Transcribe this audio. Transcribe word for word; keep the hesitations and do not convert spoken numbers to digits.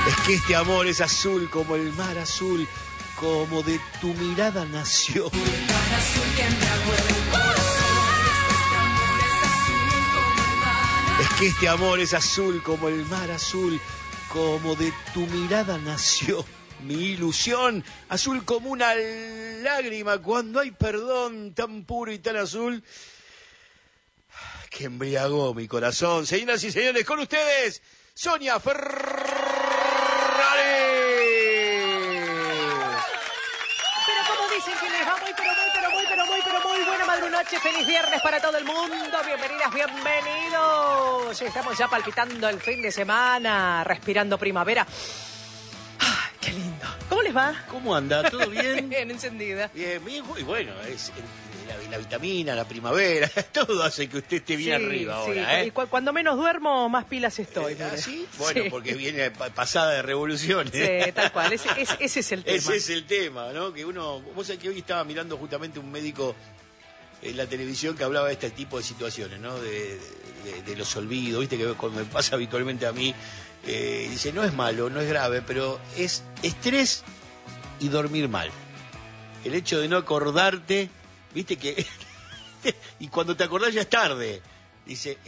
Es que este amor es azul como el mar azul, como de tu mirada nació. Es que este amor es azul como el mar azul, como de tu mirada nació. Mi ilusión, azul como una lágrima cuando hay perdón tan puro y tan azul que embriagó mi corazón. Señoras y señores, con ustedes, Sonia Ferrari. Pero como dicen que les va muy, pero muy, pero muy, pero muy, pero muy buena madrunoche. Feliz viernes para todo el mundo. Bienvenidas, bienvenidos. Estamos ya palpitando el fin de semana, respirando primavera. ¡Ay, qué lindo! ¿Cómo les va? ¿Cómo anda? ¿Todo bien? Bien, encendida. Bien, bien, y bueno, es la, la vitamina, la primavera, todo hace que usted esté bien Sí, arriba sí. ahora, ¿eh? Y cu cuando menos duermo, más pilas estoy. ¿Ah, mire. sí? Bueno, Sí. porque viene pa- pasada de revoluciones. Sí, tal cual. Ese, ese, ese es el tema. Ese es el tema, ¿no? Que uno, vos sabés que hoy estaba mirando justamente un médico en la televisión que hablaba de este tipo de situaciones, ¿no? De, de, de los olvidos, viste que cuando me pasa habitualmente a mí, eh, dice, no es malo, no es grave, pero es estrés y dormir mal. El hecho de no acordarte, viste que... y cuando te acordás ya es tarde. Dice...